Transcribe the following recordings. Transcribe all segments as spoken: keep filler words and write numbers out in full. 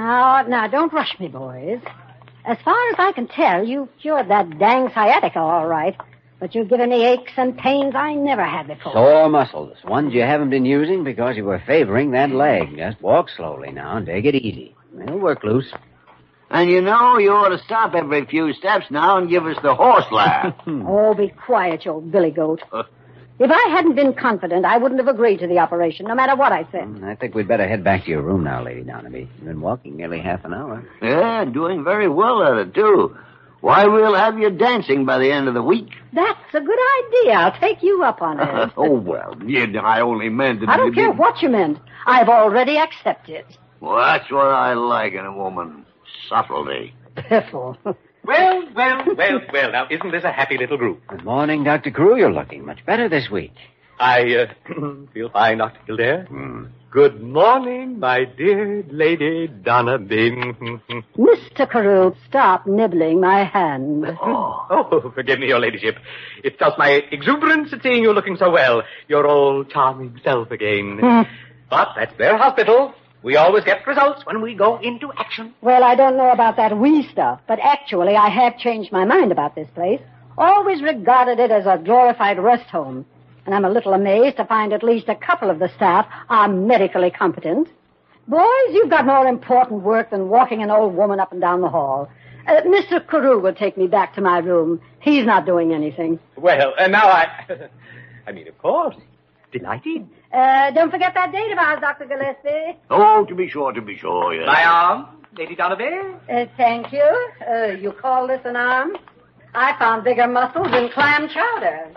Now, now, don't rush me, boys. As far as I can tell, you've cured that dang sciatica all right. But you've given me aches and pains I never had before. Sore muscles. Ones you haven't been using because you were favoring that leg. Just walk slowly now and take it easy. It'll work loose. And you know, you ought to stop every few steps now and give us the horse laugh. Oh, be quiet, you old billy goat. If I hadn't been confident, I wouldn't have agreed to the operation, no matter what I said. I think we'd better head back to your room now, Lady Donaby. You've been walking nearly half an hour. Yeah, doing very well at it, too. Why, we'll have you dancing by the end of the week. That's a good idea. I'll take you up on it. Oh, well, yeah, I only meant it. I don't care what you meant. I've already accepted. Well, that's what I like in a woman. Subtlety. Piffle. Well, well, well, well. Now, isn't this a happy little group? Good morning, Doctor Carew. You're looking much better this week. I uh, feel fine, Doctor Kildare. Mm. Good morning, my dear Lady Donaby. Mister Carew, stop nibbling my hand. Oh. oh, forgive me, your ladyship. It's just my exuberance at seeing you looking so well. Your old charming self again. But that's their hospital. We always get results when we go into action. Well, I don't know about that we stuff, but actually I have changed my mind about this place. Always regarded it as a glorified rest home. And I'm a little amazed to find at least a couple of the staff are medically competent. Boys, you've got more important work than walking an old woman up and down the hall. Uh, Mister Carew will take me back to my room. He's not doing anything. Well, and uh, now I... I mean, of course. Delighted. Uh, don't forget that date of ours, Doctor Gillespie. Oh, to be sure, to be sure, yes. My arm, Lady Donaby. Uh, thank you. Uh, you call this an arm? I found bigger muscles in clam chowder.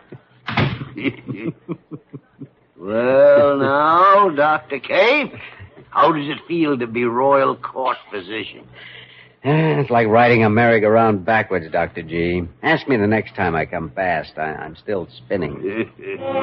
Well, now, Doctor K, how does it feel to be Royal Court physician? It's like riding a merry-go-round backwards, Doctor G. Ask me the next time I come past. I, I'm still spinning.